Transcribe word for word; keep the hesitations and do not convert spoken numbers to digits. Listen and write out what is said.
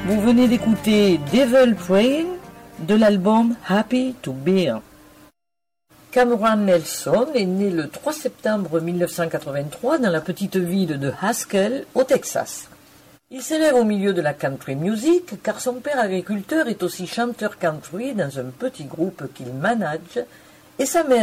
Vous venez d'écouter Devil Praying de l'album Happy to Be Here. Cameron Nelson est né le trois septembre mille neuf cent quatre-vingt-trois dans la petite ville de Haskell, au Texas. Il s'élève au milieu de la country music car son père agriculteur est aussi chanteur country dans un petit groupe qu'il manage et sa mère